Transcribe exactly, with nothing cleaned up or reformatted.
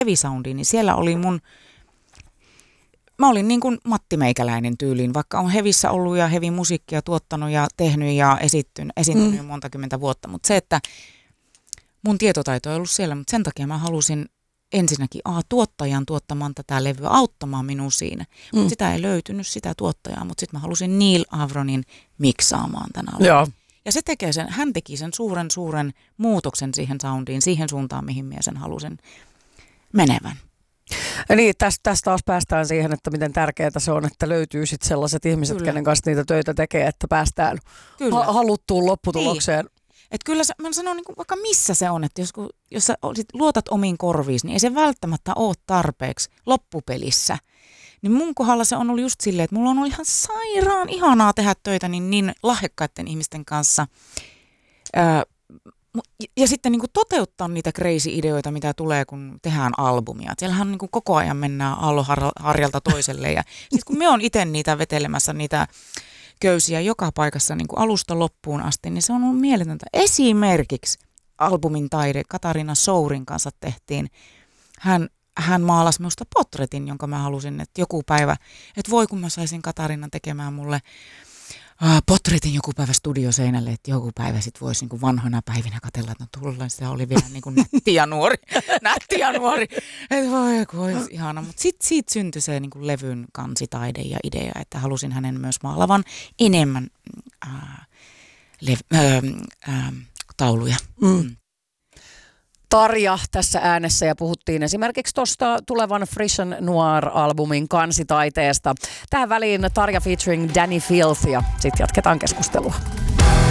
Heavy Soundiin, niin siellä oli mun, mä olin niin kuin Matti Meikäläinen tyyliin, vaikka on hevissä ollut ja heavy musiikkia tuottanut ja tehnyt ja esittynyt, esiintynyt mm. monta kymmentä vuotta, mutta se, että mun tietotaito ei ollut siellä, mutta sen takia mä halusin ensinnäkin a, tuottajan tuottamaan tätä levyä, auttamaan minua siinä. Mm. Mutta sitä ei löytynyt, sitä tuottajaa, mutta sitten mä halusin Neil Avronin miksaamaan tänä Joo. Ja se tekee sen, hän teki sen suuren, suuren muutoksen siihen soundiin, siihen suuntaan, mihin minä sen halusin menevän. Ja niin, tästä, tästä taas päästään siihen, että miten tärkeää se on, että löytyy sitten sellaiset ihmiset, Kyllä. kenen kanssa niitä töitä tekee, että päästään ha- haluttuun lopputulokseen. Niin. Että kyllä se, mä sanon niin kuin vaikka missä se on, että jos, jos sä sit luotat omiin korviisi, niin ei se välttämättä ole tarpeeksi loppupelissä. Niin mun kohdalla se on ollut just silleen, että mulla on ollut ihan sairaan ihanaa tehdä töitä niin, niin lahjakkaiden ihmisten kanssa. Ää, ja sitten niin kuin toteuttaa niitä crazy-ideoita, mitä tulee, kun tehdään albumia. Siellähän niin kuin koko ajan mennään aallonharjalta toiselle. Ja sitten kun me on itse niitä vetelemässä, niitä köysiä joka paikassa niin kuin alusta loppuun asti, niin se on ollut mieletöntä. Esimerkiksi albumin taide Katariina Sourin kanssa tehtiin. Hän, hän maalasi minusta portretin, jonka mä halusin, että joku päivä, että voi kun mä saisin Katariinan tekemään mulle äh, portretin joku päivä studioseinälle, että joku päivä sit voisi niin kuin vanhoina päivinä katsella, että no tullaan, sitä oli vielä niin kuin nätti ja nuori, nätti ja nuori, että voi kun olisi ihana. Mutta sitten siitä syntyi se niin kuin levyn kansitaide ja idea, että halusin hänen myös maalavan enemmän äh, lev- äh, äh, tauluja. Mm. Tarja tässä äänessä ja puhuttiin esimerkiksi tuosta tulevan Frish and Noir-albumin kansitaiteesta. Tähän väliin Tarja featuring Danny Filth ja sitten jatketaan keskustelua.